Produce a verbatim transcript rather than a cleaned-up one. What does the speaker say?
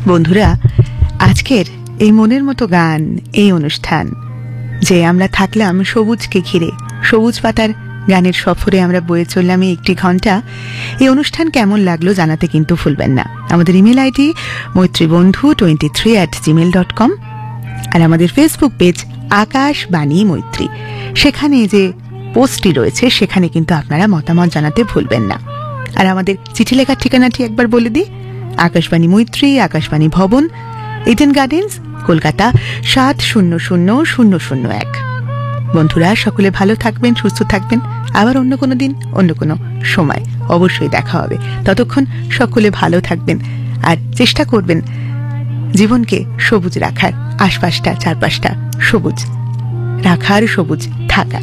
বন্ধুরা, আজকের এই মনের মতো গান, এই অনুষ্ঠান যে আমরা থাকলাম সবুজকে ঘিরে, সবুজ পাতার গানের সফরে আমরা বয়ে চললাম এই একটি ঘন্টা। এই অনুষ্ঠান কেমন লাগলো জানাতে কিন্তু ভুলবেন না। আমাদের email ID মৈত্রীবন্ধু twenty three at Gmail dot com, আর আমাদের ফেসবুক পেজ আকাশবাণী মৈত্রী। সেখানে যে পোস্টটি রয়েছে সেখানে কিন্তু আপনারা মতামত জানাতে ভুলবেন না। আর আমাদের চিঠি লেখার ঠিকানাটি একবার বলে দিই, আকাশবাণী মৈত্রী, আকাশবাণী ভবন, ইডেন গার্ডেন্স, কলকাতা সাত শূন্য শূন্য শূন্য শূন্য এক। বন্ধুরা, সকলে ভালো থাকবেন, সুস্থ থাকবেন। আবার অন্য কোনো দিন, অন্য কোনো সময় অবশ্যই দেখা হবে। ততক্ষণ সকলে ভালো থাকবেন আর চেষ্টা করবেন জীবনকে সবুজ রাখার, আশপাশটা চারপাশটা সবুজ রাখার, সবুজ থাকার।